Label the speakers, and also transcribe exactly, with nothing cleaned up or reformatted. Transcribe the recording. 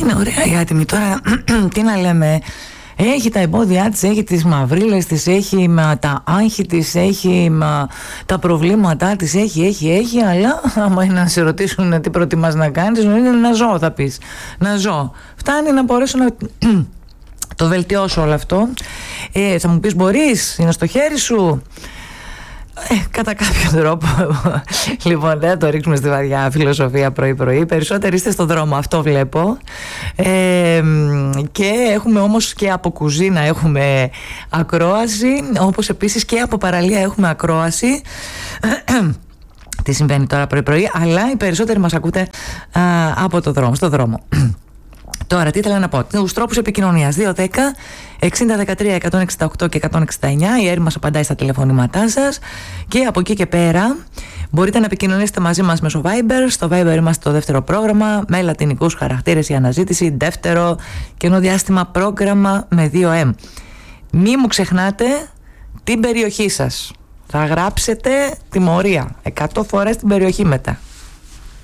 Speaker 1: Είναι ωραία η άτιμη τώρα. Τι να λέμε. Έχει τα εμπόδια της, έχει τις μαυρίλες της, έχει μα, τα άγχη της, έχει μα, τα προβλήματά της, έχει, έχει, έχει, αλλά άμα είναι να σε ρωτήσουν τι προτιμάς να κάνεις, είναι να ζω, θα πεις. Να ζω. Φτάνει να μπορέσω να το βελτιώσω όλο αυτό. Ε, θα μου πεις μπορείς, είναι στο χέρι σου. Ε, κατά κάποιο τρόπο. Λοιπόν, δεν θα το ρίξουμε στη βαριά φιλοσοφία πρωί-πρωί. Περισσότεροι είστε στον δρόμο, αυτό βλέπω. Ε, και έχουμε όμως και από κουζίνα έχουμε ακρόαση, όπως επίσης και από παραλία έχουμε ακρόαση. Τι συμβαίνει τώρα πρωί-πρωί, αλλά οι περισσότεροι μας ακούτε α, από το δρόμο, στο δρόμο. Τώρα, τι ήθελα να πω. Τους τρόπους επικοινωνίας. δύο δέκα εξήντα δεκατρία εκατόν εξήντα οκτώ και εκατόν εξήντα εννιά. Η Έρη μας απαντάει στα τηλεφωνήματά σας. Και από εκεί και πέρα μπορείτε να επικοινωνήσετε μαζί μας μέσω Viber. Στο Viber είμαστε το δεύτερο πρόγραμμα με λατινικούς χαρακτήρες η αναζήτηση. Δεύτερο κενό διάστημα πρόγραμμα με δύο εμ. Μη μου ξεχνάτε την περιοχή σας. Θα γράψετε τιμωρία εκατό φορές την περιοχή μετά.